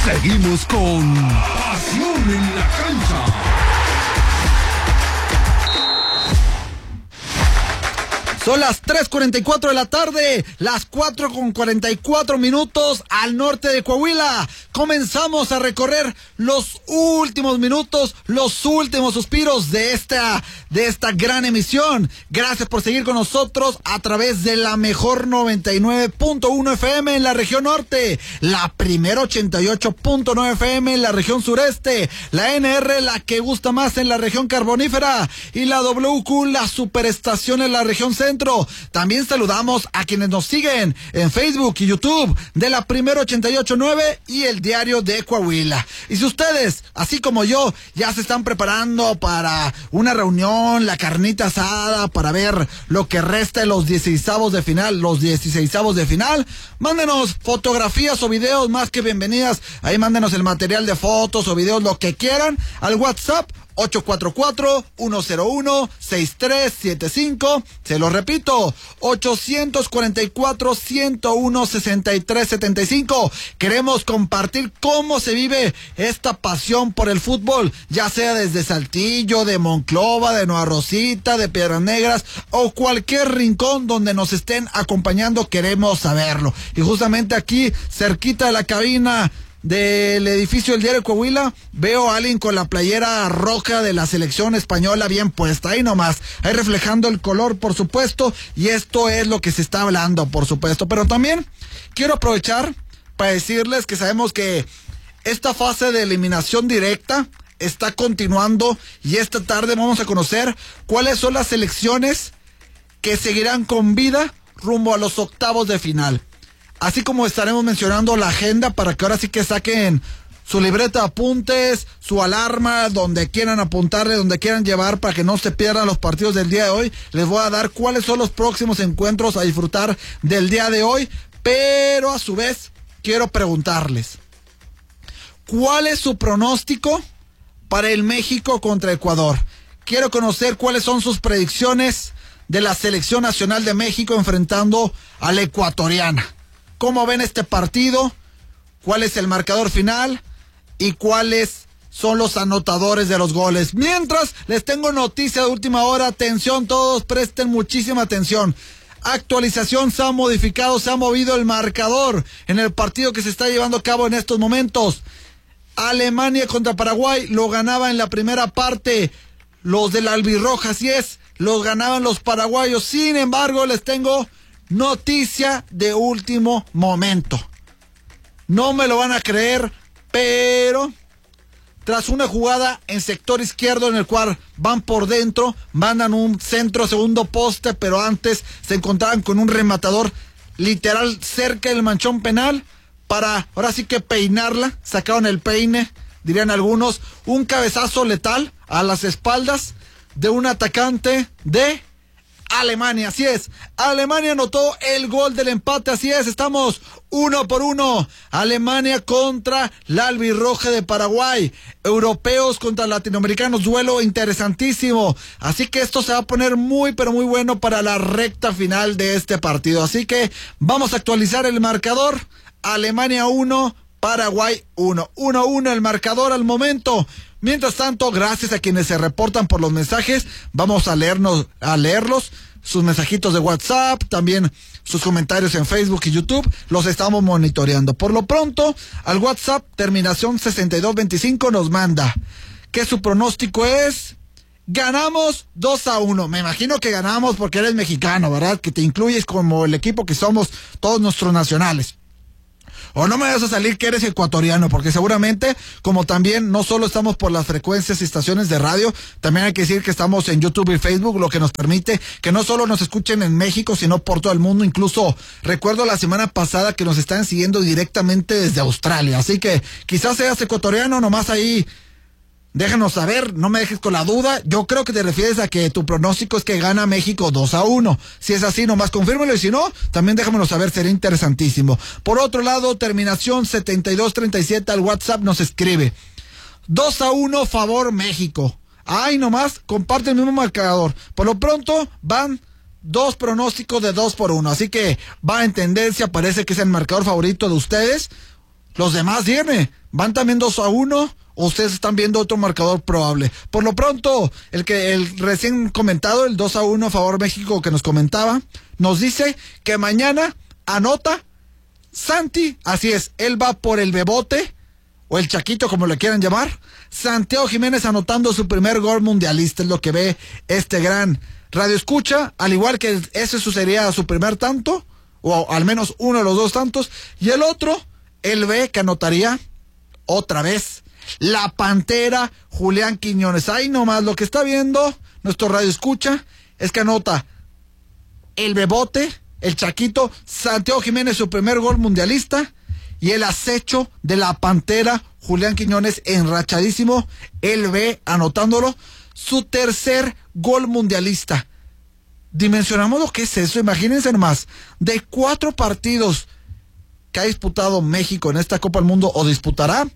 Seguimos con Pasión en la Cancha. Son las 3:44 de la tarde, las 4:44 al norte de Coahuila. Comenzamos a recorrer los últimos minutos, los últimos suspiros de esta gran emisión. Gracias por seguir con nosotros a través de la mejor 99.1 FM en la región norte, la primera 88.9 FM en la región sureste, la NR, la que gusta más, en la región carbonífera, y la WQ, la superestación en la región centro. También saludamos a quienes nos siguen en Facebook y YouTube de la primera 88.9 y el diario de Coahuila. Y si ustedes, así como yo, ya se están preparando para una reunión, la carnita asada, para ver lo que resta de los 16avos de final, mándenos fotografías o videos más que bienvenidas. Ahí mándenos el material de fotos o videos, lo que quieran, al WhatsApp 844-101-6375. Se lo repito, 844-101-6375. Queremos compartir cómo se vive esta pasión por el fútbol, ya sea desde Saltillo, de Monclova, de Nueva Rosita, de Piedras Negras o cualquier rincón donde nos estén acompañando. Queremos saberlo. Y justamente aquí, cerquita de la cabina del edificio del diario Coahuila, veo a alguien con la playera roja de la selección española bien puesta, ahí nomás, ahí reflejando el color, por supuesto, y esto es lo que se está hablando, por supuesto. Pero también quiero aprovechar para decirles que sabemos que esta fase de eliminación directa está continuando, y esta tarde vamos a conocer cuáles son las selecciones que seguirán con vida rumbo a los octavos de final. Así como estaremos mencionando la agenda para que ahora sí que saquen su libreta de apuntes, su alarma, donde quieran apuntarle, donde quieran llevar, para que no se pierdan los partidos del día de hoy. Les voy a dar cuáles son los próximos encuentros a disfrutar del día de hoy, pero a su vez quiero preguntarles, ¿cuál es su pronóstico para el México contra Ecuador? Quiero conocer cuáles son sus predicciones de la selección nacional de México enfrentando a la ecuatoriana. ¿Cómo ven este partido? ¿Cuál es el marcador final? ¿Y cuáles son los anotadores de los goles? Mientras, les tengo noticia de última hora. Atención todos, presten muchísima atención. Actualización, se ha modificado, se ha movido el marcador en el partido que se está llevando a cabo en estos momentos. Alemania contra Paraguay lo ganaba en la primera parte los del albirroja, así es, los ganaban los paraguayos. Sin embargo, les tengo noticia de último momento. No me lo van a creer, pero tras una jugada en sector izquierdo en el cual van por dentro, mandan un centro, segundo poste, pero antes se encontraban con un rematador literal cerca del manchón penal para ahora sí que peinarla. Sacaron el peine, dirían algunos, un cabezazo letal a las espaldas de un atacante de Alemania. Así es, Alemania anotó el gol del empate, así es, estamos 1-1, Alemania contra la albirroja de Paraguay, europeos contra latinoamericanos, duelo interesantísimo, así que esto se va a poner muy pero muy bueno para la recta final de este partido. Así que vamos a actualizar el marcador, Alemania 1, Paraguay 1, 1-1 el marcador al momento. Mientras tanto, gracias a quienes se reportan por los mensajes, vamos a leerlos, sus mensajitos de WhatsApp, también sus comentarios en Facebook y YouTube, los estamos monitoreando. Por lo pronto, al WhatsApp, terminación 6225, nos manda que su pronóstico es: ganamos 2-1. Me imagino que ganamos porque eres mexicano, ¿verdad? Que te incluyes como el equipo que somos todos nuestros nacionales. O no me vas a salir que eres ecuatoriano, porque seguramente, como también no solo estamos por las frecuencias y estaciones de radio, también hay que decir que estamos en YouTube y Facebook, lo que nos permite que no solo nos escuchen en México, sino por todo el mundo. Incluso recuerdo la semana pasada que nos están siguiendo directamente desde Australia. Así que quizás seas ecuatoriano, nomás ahí déjanos saber, no me dejes con la duda. Yo creo que te refieres a que tu pronóstico es que gana México 2-1. Si es así, nomás confírmelo, y si no, también déjamelo saber, sería interesantísimo. Por otro lado, terminación 7237 al WhatsApp nos escribe: 2-1 favor México. Ay, nomás, comparte el mismo marcador. Por lo pronto, van dos pronósticos de 2-1. Así que va en tendencia, parece que es el marcador favorito de ustedes. los demás, díganme, ¿van también 2-1 o ustedes están viendo otro marcador probable? Por lo pronto, el recién comentado, el 2-1 a favor México que nos comentaba, nos dice que mañana anota Santi, así es, él va por el bebote, o el Chaquito, como le quieran llamar, Santiago Jiménez anotando su primer gol mundialista, es lo que ve este gran radio escucha, al igual que ese sería su primer tanto, o al menos uno de los dos tantos, y el otro, él ve que anotaría otra vez la Pantera Julián Quiñones. Ahí nomás lo que está viendo nuestro radio escucha es que anota el bebote, el Chaquito, Santiago Jiménez su primer gol mundialista y el acecho de la Pantera Julián Quiñones enrachadísimo, él ve anotándolo su tercer gol mundialista. Dimensionamos lo que es eso, imagínense nomás, de 4 partidos que ha disputado México en esta Copa del Mundo o disputará,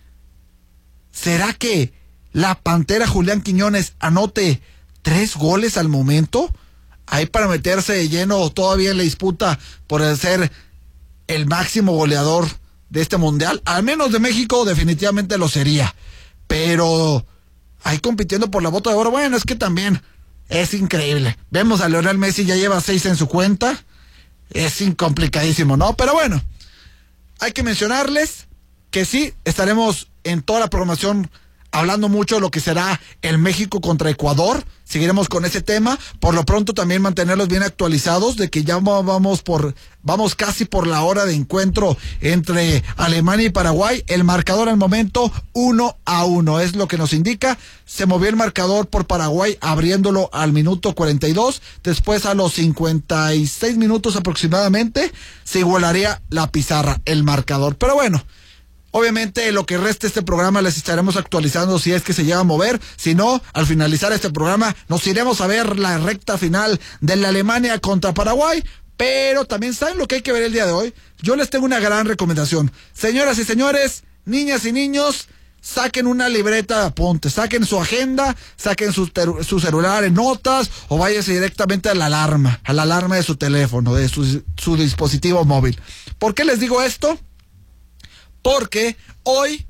¿será que la Pantera Julián Quiñones anote 3 goles al momento? Ahí para meterse de lleno todavía en la disputa por ser el máximo goleador de este mundial, al menos de México definitivamente lo sería, pero ahí compitiendo por la bota de oro, bueno, es que también es increíble. Vemos a Lionel Messi, ya lleva 6 en su cuenta, es incomplicadísimo, ¿no? Pero bueno, hay que mencionarles que sí, estaremos en toda la programación hablando mucho de lo que será el México contra Ecuador. Seguiremos con ese tema. Por lo pronto también mantenerlos bien actualizados de que ya vamos casi por la hora de encuentro entre Alemania y Paraguay. El marcador al momento 1-1 es lo que nos indica. Se movió el marcador por Paraguay abriéndolo al minuto 42. Después a los 56 minutos aproximadamente se igualaría la pizarra, el marcador. Pero bueno, obviamente lo que resta de este programa les estaremos actualizando si es que se llega a mover. Si no, al finalizar este programa nos iremos a ver la recta final de la Alemania contra Paraguay. Pero también saben lo que hay que ver el día de hoy. Yo les tengo una gran recomendación. Señoras y señores, niñas y niños, saquen una libreta de apuntes, saquen su agenda, saquen su celular en notas o váyanse directamente a la alarma de su teléfono, de su dispositivo móvil. ¿Por qué les digo esto? Porque hoy,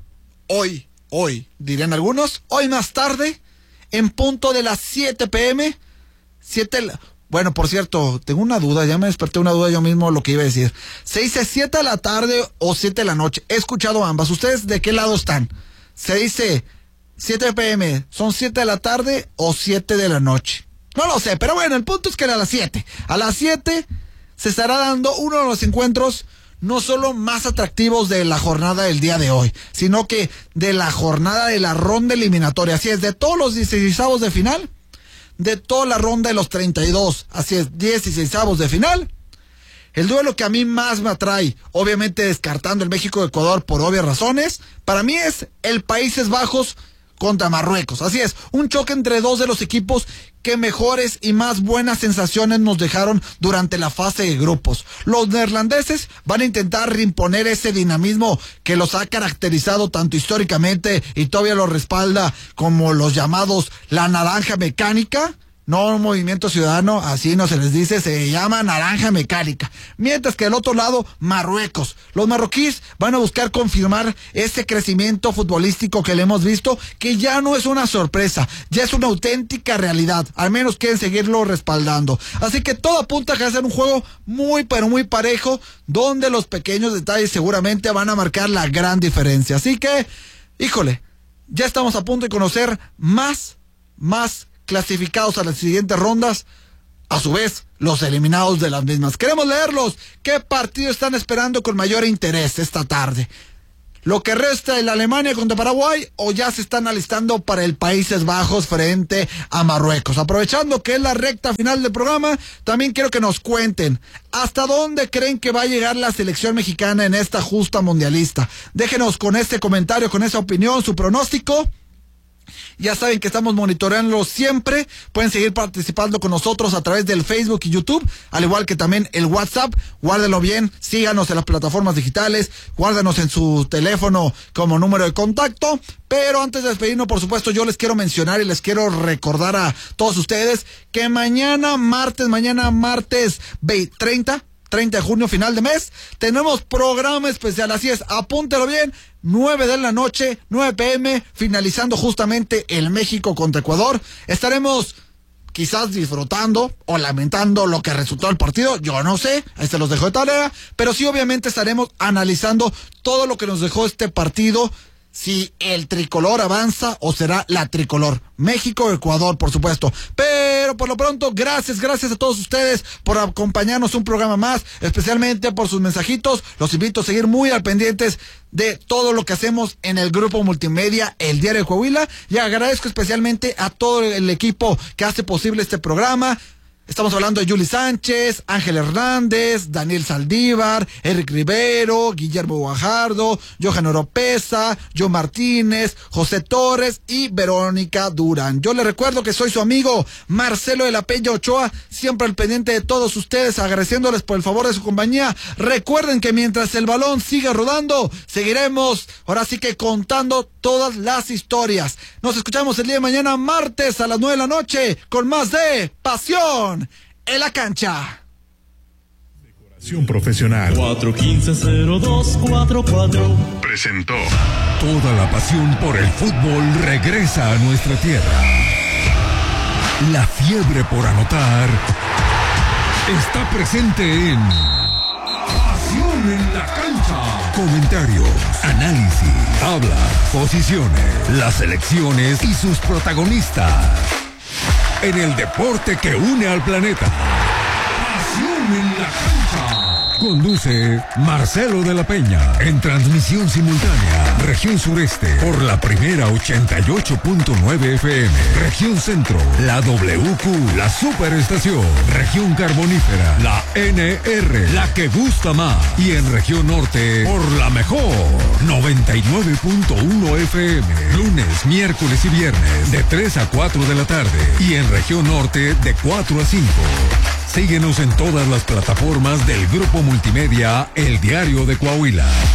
dirían algunos, hoy más tarde, en punto de las 7 p.m., bueno, por cierto, tengo una duda, ya me desperté una duda yo mismo lo que iba a decir. ¿Se dice 7 de la tarde o 7 de la noche? He escuchado ambas. ¿Ustedes de qué lado están? ¿Se dice 7 p.m., son 7 de la tarde o 7 de la noche? No lo sé, pero bueno, el punto es que a las 7. A las 7 se estará dando uno de los encuentros no solo más atractivos de la jornada del día de hoy, sino que de la jornada de la ronda eliminatoria. Así es, de todos los 16avos de final, de toda la ronda de los 32, así es, 16avos de final, el duelo que a mí más me atrae, obviamente descartando el México-Ecuador por obvias razones, para mí es el Países Bajos contra Marruecos. Así es, un choque entre dos de los equipos que mejores y más buenas sensaciones nos dejaron durante la fase de grupos. Los neerlandeses van a intentar reimponer ese dinamismo que los ha caracterizado tanto históricamente y todavía los respalda como los llamados la naranja mecánica. No Movimiento Ciudadano, así no se les dice, se llama naranja mecánica. Mientras que del otro lado, Marruecos. Los marroquíes van a buscar confirmar ese crecimiento futbolístico que le hemos visto, que ya no es una sorpresa, ya es una auténtica realidad. Al menos quieren seguirlo respaldando. Así que todo apunta a que va a ser un juego muy, pero muy parejo, donde los pequeños detalles seguramente van a marcar la gran diferencia. Así que, híjole, ya estamos a punto de conocer más clasificados a las siguientes rondas, a su vez los eliminados de las mismas. Queremos leerlos. ¿Qué partido están esperando con mayor interés esta tarde? ¿Lo que resta de la Alemania contra Paraguay o ya se están alistando para el Países Bajos frente a Marruecos? Aprovechando que es la recta final del programa, también quiero que nos cuenten hasta dónde creen que va a llegar la selección mexicana en esta justa mundialista. Déjenos con este comentario, con esa opinión, su pronóstico. Ya saben que estamos monitoreando siempre. Pueden seguir participando con nosotros a través del Facebook y YouTube, al igual que también el WhatsApp. Guárdenlo bien, síganos en las plataformas digitales, guárdenos en su teléfono como número de contacto. Pero antes de despedirnos, por supuesto, yo les quiero mencionar y les quiero recordar a todos ustedes que mañana martes 30, 30 de junio, final de mes, tenemos programa especial, así es, apúntelo bien, 9 de la noche, 9 p.m, finalizando justamente el México contra Ecuador. Estaremos quizás disfrutando o lamentando lo que resultó el partido, yo no sé, ahí se los dejo de tarea, pero sí obviamente estaremos analizando todo lo que nos dejó este partido, si el tricolor avanza o será la tricolor. México, Ecuador, por supuesto. Pero por lo pronto, gracias a todos ustedes por acompañarnos un programa más, especialmente por sus mensajitos. Los invito a seguir muy al pendientes de todo lo que hacemos en el grupo multimedia El Diario de Coahuila, y agradezco especialmente a todo el equipo que hace posible este programa. Estamos hablando de Yuli Sánchez, Ángel Hernández, Daniel Saldívar, Eric Rivero, Guillermo Guajardo, Johan Oropesa, Joe Martínez, José Torres y Verónica Durán. Yo les recuerdo que soy su amigo Marcelo de la Peña Ochoa, siempre al pendiente de todos ustedes, agradeciéndoles por el favor de su compañía. Recuerden que mientras el balón siga rodando, seguiremos ahora sí que contando todas las historias. Nos escuchamos el día de mañana, martes a las 9 de la noche, con más de Pasión en la Cancha. Decoración profesional 415-0244 presentó. Toda la pasión por el fútbol regresa a nuestra tierra. La fiebre por anotar está presente en Pasión en la Cancha. Comentarios, análisis, tablas, posiciones, las selecciones y sus protagonistas. En el deporte que une al planeta. Pasión en la Cancha. Conduce Marcelo de la Peña. En transmisión simultánea, región sureste, por la primera 88.9 FM. Región centro, la WQ, la superestación. Región carbonífera, la NR, la que gusta más. Y en región norte, por la mejor, 99.1 FM. Lunes, miércoles y viernes, de 3 a 4 de la tarde. Y en región norte, de 4 a 5. Síguenos en todas las plataformas del grupo multimedia El Diario de Coahuila.